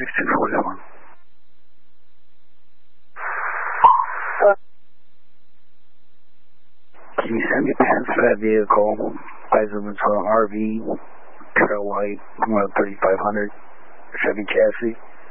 6241. Can you send me pants for that vehicle? By zooming to an RV, trail light, 3500, Chevy chassis.